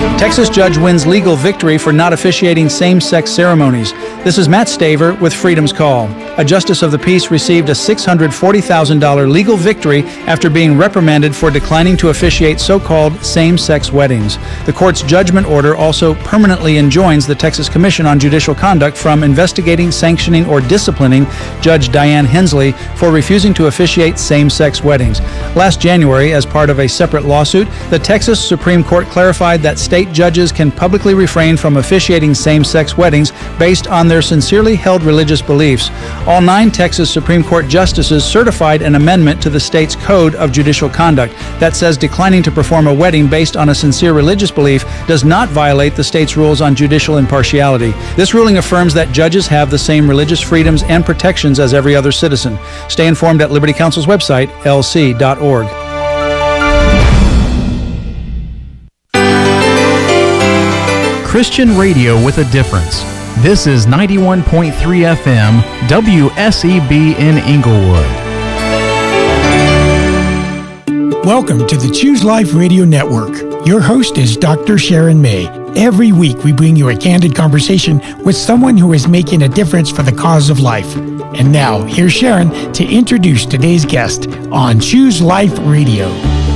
Texas judge wins legal victory for not officiating same-sex ceremonies. This is Matt Staver with Freedom's Call. A justice of the peace received a $640,000 legal victory after being reprimanded for declining to officiate so-called same-sex weddings. The court's judgment order also permanently enjoins the Texas Commission on Judicial Conduct from investigating, sanctioning, or disciplining Judge Diane Hensley for refusing to officiate same-sex weddings. Last January, as part of a separate lawsuit, the Texas Supreme Court clarified that state judges can publicly refrain from officiating same-sex weddings based on their sincerely held religious beliefs. All 9 Texas Supreme Court justices certified an amendment to the state's Code of Judicial Conduct that says declining to perform a wedding based on a sincere religious belief does not violate the state's rules on judicial impartiality. This ruling affirms that judges have the same religious freedoms and protections as every other citizen. Stay informed at Liberty Counsel's website, lc.org. Christian radio with a difference. This is 91.3 FM, WSEB in Inglewood. Welcome to the Choose Life Radio Network. Your host is Dr. Sharon May. Every week we bring you a candid conversation with someone who is making a difference for the cause of life. And now, here's Sharon to introduce today's guest on Choose Life Radio.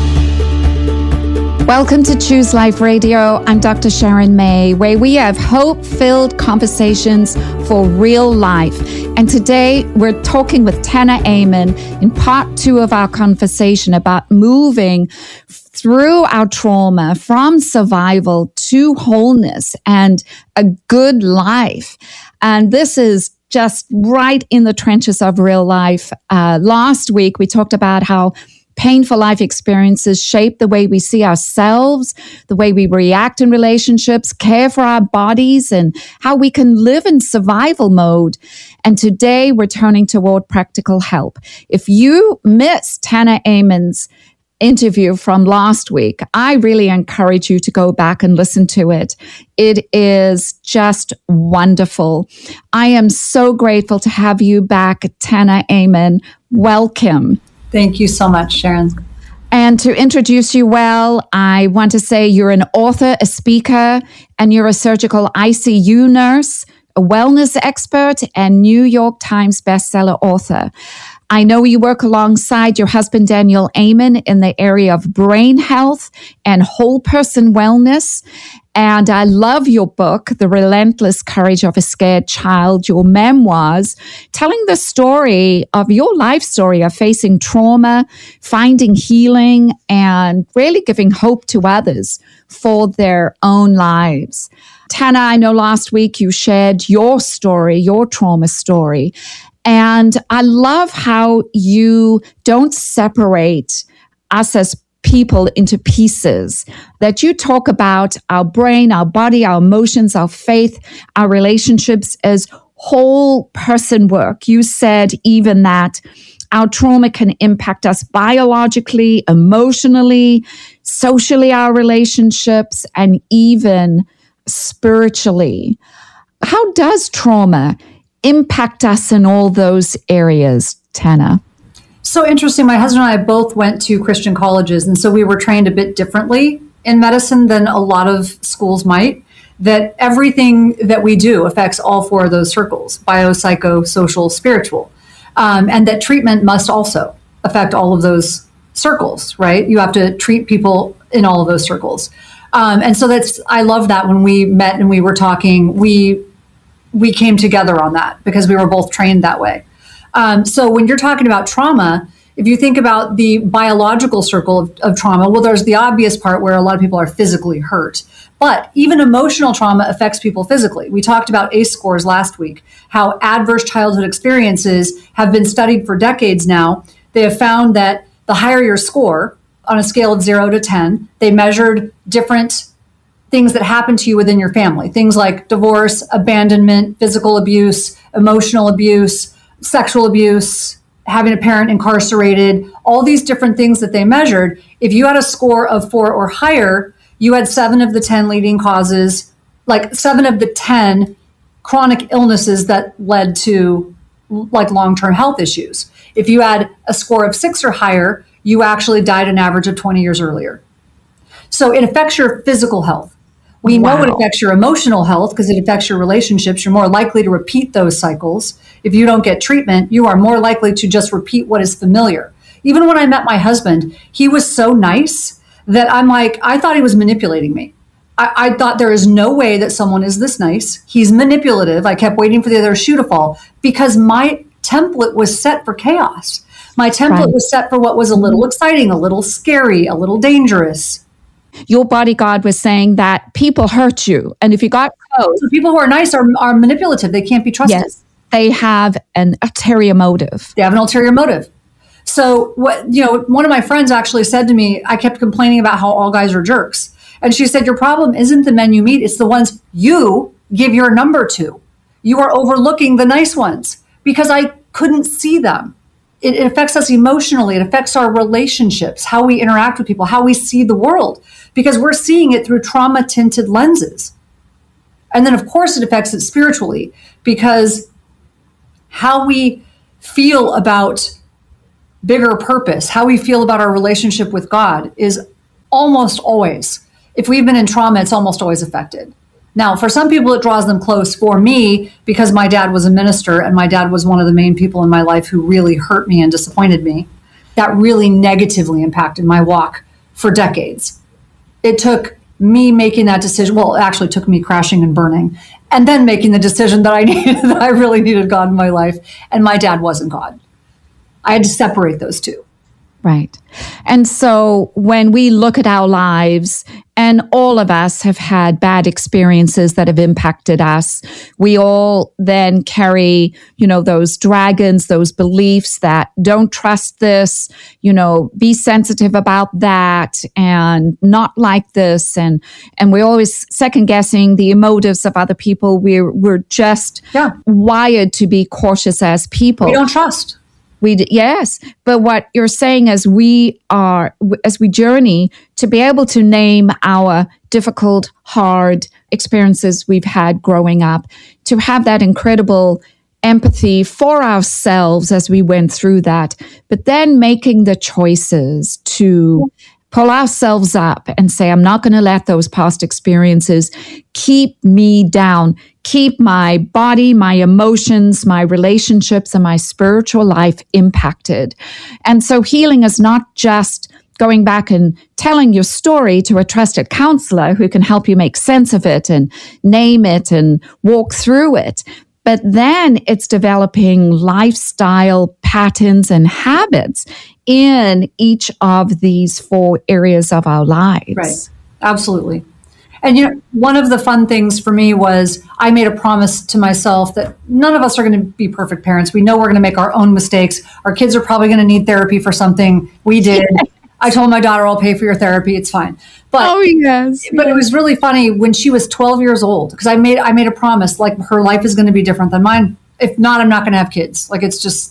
Welcome to Choose Life Radio. I'm Dr. Sharon May, where we have hope-filled conversations for real life. And today we're talking with Tana Amen in part 2 of our conversation about moving through our trauma from survival to wholeness and a good life. And this is just right in the trenches of real life. Last week we talked about how painful life experiences shape the way we see ourselves, the way we react in relationships, care for our bodies, and how we can live in survival mode. And today we're turning toward practical help. If you missed Tana Amen's interview from last week, I really encourage you to go back and listen to it. It is just wonderful. I am so grateful to have you back, Tana Amen. Welcome. Thank you so much, Sharon. And to introduce you well, I want to say you're an author, a speaker, and you're a surgical ICU nurse, a wellness expert, and New York Times bestseller author. I know you work alongside your husband, Daniel Amen, in the area of brain health and whole person wellness. And I love your book, The Relentless Courage of a Scared Child, your memoirs, telling the story of your life story of facing trauma, finding healing, and really giving hope to others for their own lives. Tana, I know last week you shared your story, your trauma story. And I love how you don't separate us as people into pieces, that you talk about our brain, our body, our emotions, our faith, our relationships as whole person work. You said even that our trauma can impact us biologically, emotionally, socially, our relationships, and even spiritually. How does trauma impact us in all those areas, Tana? So interesting. My husband and I both went to Christian colleges, and so we were trained a bit differently in medicine than a lot of schools might, that everything that we do affects all 4 of those circles: bio, psycho, social, spiritual, and that treatment must also affect all of those circles, right? You have to treat people in all of those circles. And so I love that when we met and we were talking, we came together on that because we were both trained that way. So when you're talking about trauma, if you think about the biological circle of trauma, well, there's the obvious part where a lot of people are physically hurt. But even emotional trauma affects people physically. We talked about ACE scores last week, how adverse childhood experiences have been studied for decades now. They have found that the higher your score on a scale of 0 to 10, they measured different things that happen to you within your family. Things like divorce, abandonment, physical abuse, emotional abuse, sexual abuse, having a parent incarcerated, all these different things that they measured. If you had a score of 4 or higher, you had 7 of the 10 leading causes, like 7 of the 10 chronic illnesses that led to like long-term health issues. If you had a score of 6 or higher, you actually died an average of 20 years earlier. So it affects your physical health. We know it affects your emotional health because it affects your relationships. You're more likely to repeat those cycles. If you don't get treatment, you are more likely to just repeat what is familiar. Even when I met my husband, he was so nice that I'm like, I thought he was manipulating me. I thought there is no way that someone is this nice. He's manipulative. I kept waiting for the other shoe to fall because my template was set for chaos. My template was set for what was a little exciting, a little scary, a little dangerous. Your bodyguard was saying that people hurt you. And if you got close... So people who are nice are manipulative. They can't be trusted. Yes, they have an ulterior motive. They have an ulterior motive. So one of my friends actually said to me, I kept complaining about how all guys are jerks. And she said, your problem isn't the men you meet. It's the ones you give your number to. You are overlooking the nice ones because I couldn't see them. It affects us emotionally. It affects our relationships, how we interact with people, how we see the world, because we're seeing it through trauma-tinted lenses. And then, of course, it affects it spiritually because how we feel about bigger purpose, how we feel about our relationship with God is almost always, if we've been in trauma, it's almost always affected. Now, for some people, it draws them close. For me, because my dad was a minister and my dad was one of the main people in my life who really hurt me and disappointed me, that really negatively impacted my walk for decades. It took me making that decision. Well, it actually took me crashing and burning and then making the decision that I really needed God in my life. And my dad wasn't God. I had to separate those two. Right. And so when we look at our lives, and all of us have had bad experiences that have impacted us, we all then carry, those dragons, those beliefs that don't trust this, be sensitive about that and not like this. And we're always second guessing the motives of other people. We're just wired to be cautious as people. We don't trust. Yes. But what you're saying as we journey to be able to name our difficult, hard experiences we've had growing up, to have that incredible empathy for ourselves as we went through that, but then making the choices to pull ourselves up and say, I'm not going to let those past experiences keep me down, keep my body, my emotions, my relationships, and my spiritual life impacted. And so healing is not just going back and telling your story to a trusted counselor who can help you make sense of it and name it and walk through it. But then it's developing lifestyle patterns and habits in each of these 4 areas of our lives. Right. Absolutely. And one of the fun things for me was I made a promise to myself that none of us are going to be perfect parents. We know we're going to make our own mistakes. Our kids are probably going to need therapy for something we did. I told my daughter, I'll pay for your therapy. It's fine. But, But it was really funny when she was 12 years old, because I made a promise, like her life is going to be different than mine. If not, I'm not going to have kids. Like, it's just,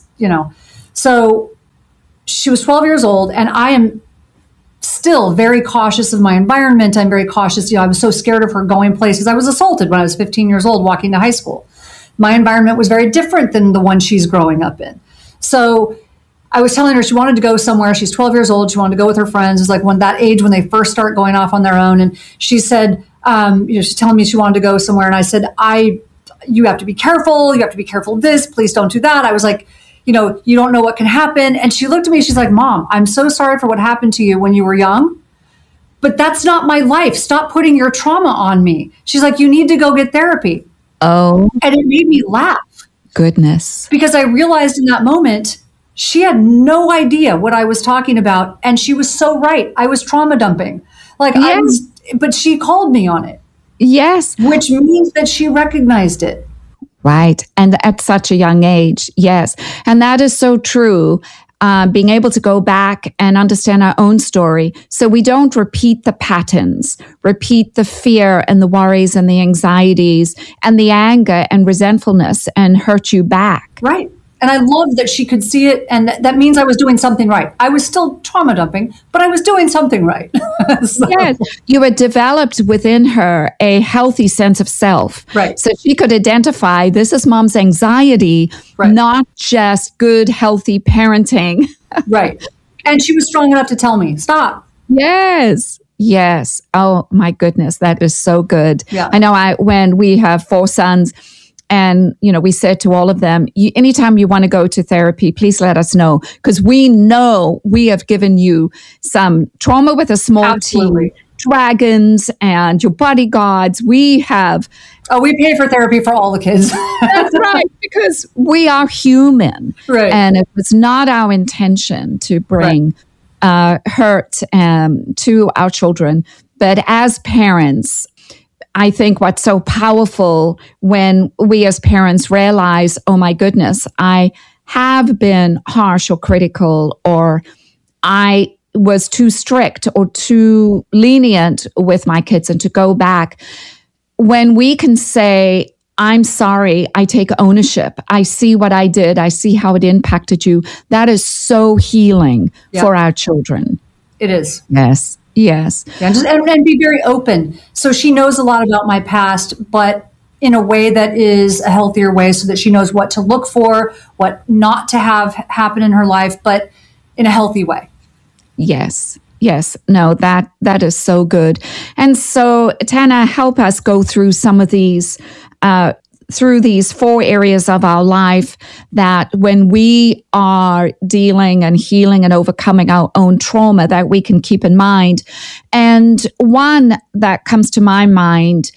So she was 12 years old, and I am still very cautious of my environment. I'm very cautious. I was so scared of her going places. I was assaulted when I was 15 years old walking to high school. My environment was very different than the one she's growing up in. So I was telling her she wanted to go somewhere. She's 12 years old. She wanted to go with her friends. It's like that age when they first start going off on their own. And she said, she's telling me she wanted to go somewhere. And I said, you have to be careful. You have to be careful of this. Please don't do that. I was like, you don't know what can happen. And she looked at me. She's like, Mom, I'm so sorry for what happened to you when you were young, but that's not my life. Stop putting your trauma on me. She's like, you need to go get therapy. Oh. And it made me laugh. Goodness. Because I realized in that moment, she had no idea what I was talking about. And she was so right. I was trauma dumping. But she called me on it. Yes. Which means that she recognized it. Right. And at such a young age. Yes. And that is so true. Being able to go back and understand our own story so we don't repeat the patterns, repeat the fear and the worries and the anxieties and the anger and resentfulness and hurt you back. Right. And I love that she could see it. And that means I was doing something right. I was still trauma dumping, but I was doing something right. So. Yes. You had developed within her a healthy sense of self. Right. So she could identify this is Mom's anxiety, right, not just good, healthy parenting. Right. And she was strong enough to tell me, stop. Yes. Yes. Oh my goodness. That is so good. Yeah. I know when we have 4 sons, and, we said to all of them, anytime you want to go to therapy, please let us know, because we know we have given you some trauma with a small Absolutely. T, dragons and your bodyguards. We have. Oh, we pay for therapy for all the kids. That's right, because we are human. Right. And it was not our intention to bring hurt to our children. But as parents, I think what's so powerful when we as parents realize, oh my goodness, I have been harsh or critical, or I was too strict or too lenient with my kids, and to go back. When we can say, I'm sorry, I take ownership, I see what I did, I see how it impacted you, that is so healing for our children. It is. Yes. Yes. Yeah, and be very open. So she knows a lot about my past, but in a way that is a healthier way, so that she knows what to look for, what not to have happen in her life, but in a healthy way. Yes. Yes. No, that is so good. And so, Tana, help us go through some of these, through these 4 areas of our life that when we are dealing and healing and overcoming our own trauma, that we can keep in mind. And one that comes to my mind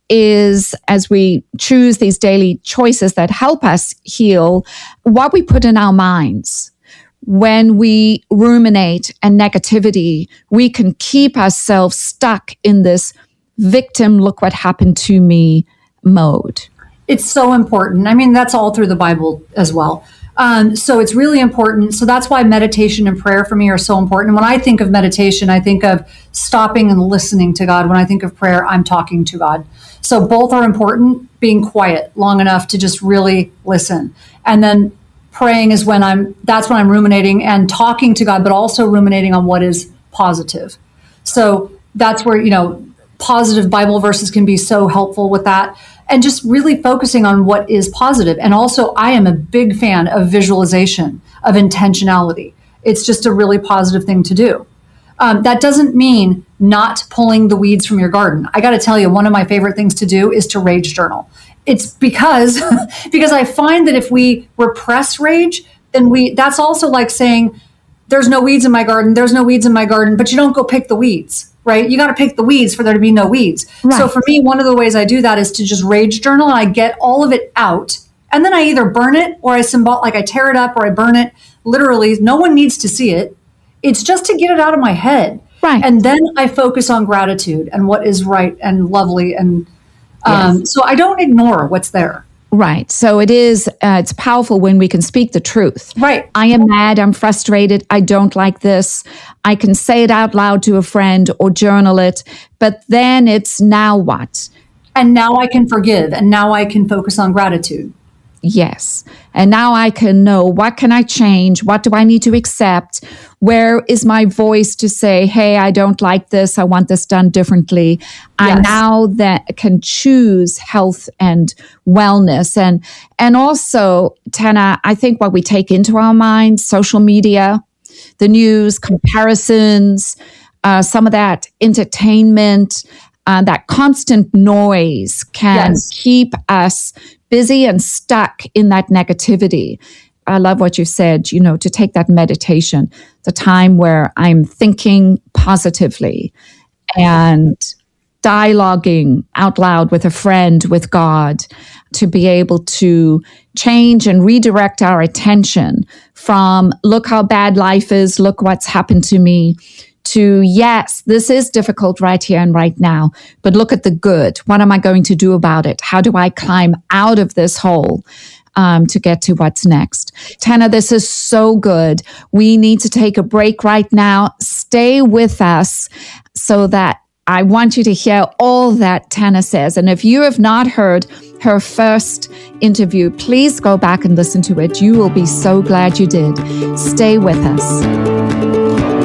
is, as we choose these daily choices that help us heal, what we put in our minds. When we ruminate and negativity, we can keep ourselves stuck in this victim, look what happened to me mode. It's so important. I mean, that's all through the Bible as well. So it's really important. So that's why meditation and prayer for me are so important. When I think of meditation, I think of stopping and listening to God. When I think of prayer, I'm talking to God. So both are important. Being quiet long enough to just really listen. And then praying is that's when I'm ruminating and talking to God, but also ruminating on what is positive. So that's where, positive Bible verses can be so helpful with that. And just really focusing on what is positive. And also, I am a big fan of visualization, of intentionality. It's just a really positive thing to do. That doesn't mean not pulling the weeds from your garden. I got to tell you, one of my favorite things to do is to rage journal. It's because I find that if we repress rage, then that's also like saying, there's no weeds in my garden, there's no weeds in my garden, but you don't go pick the weeds. Right? You got to pick the weeds for there to be no weeds. Right. So for me, one of the ways I do that is to just rage journal, and I get all of it out. And then I either burn it or I tear it up or I burn it. Literally, no one needs to see it. It's just to get it out of my head. Right. And then I focus on gratitude and what is right and lovely. And so I don't ignore what's there. Right. So it's powerful when we can speak the truth. Right. I am mad. I'm frustrated. I don't like this. I can say it out loud to a friend or journal it. But then it's now what? And now I can forgive. And now I can focus on gratitude. Yes. And now I can know, what can I change? What do I need to accept? Where is my voice to say, hey, I don't like this. I want this done differently. Yes. I now that can choose health and wellness. And also, Tana, I think what we take into our minds, social media, the news, comparisons, some of that entertainment, that constant noise can keep us busy and stuck in that negativity. I love what you said, to take that meditation, the time where I'm thinking positively and dialoguing out loud with a friend, with God, to be able to change and redirect our attention from, look how bad life is, look what's happened to me, to, yes, this is difficult right here and right now, but look at the good. What am I going to do about it? How do I climb out of this hole to get to what's next? Tana, this is so good. We need to take a break right now. Stay with us so that I want you to hear all that Tana says. And if you have not heard her first interview, please go back and listen to it. You will be so glad you did. Stay with us.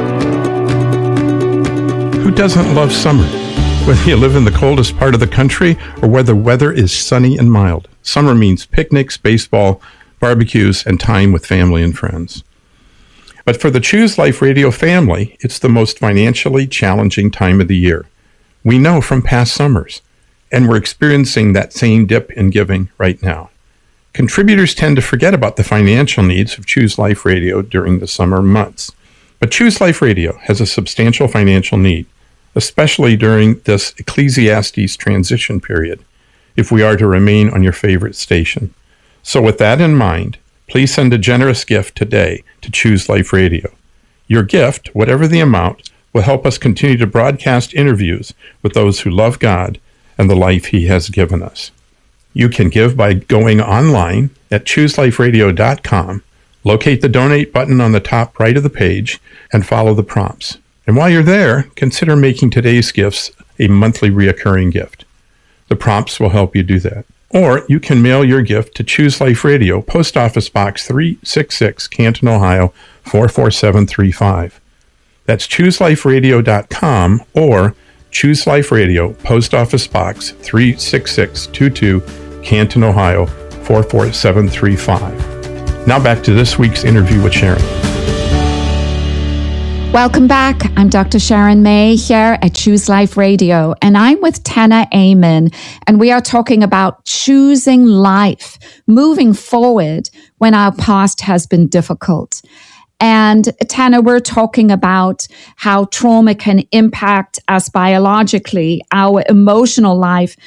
Who doesn't love summer? Whether you live in the coldest part of the country or whether weather is sunny and mild, summer means picnics, baseball, barbecues, and time with family and friends. But for the Choose Life Radio family, it's the most financially challenging time of the year. We know from past summers, and we're experiencing that same dip in giving right now. Contributors tend to forget about the financial needs of Choose Life Radio during the summer months. But Choose Life Radio has a substantial financial need, especially during this Ecclesiastes transition period, if we are to remain on your favorite station. So with that in mind, please send a generous gift today to Choose Life Radio. Your gift, whatever the amount, will help us continue to broadcast interviews with those who love God and the life He has given us. You can give by going online at chooseliferadio.com, locate the donate button on the top right of the page, and follow the prompts. And while you're there, consider making today's gifts a monthly reoccurring gift. The prompts will help you do that. Or you can mail your gift to Choose Life Radio, Post Office Box 366, Canton, Ohio, 44735. That's chooseliferadio.com or Choose Life Radio, Post Office Box 36622, Canton, Ohio, 44735. Now back to this week's interview with Sharon. Welcome back. I'm Dr. Sharon May here at Choose Life Radio, and I'm with Tanner Amin, and we are talking about choosing life, moving forward when our past has been difficult. And Tanner, we're talking about how trauma can impact us biologically, our emotional life,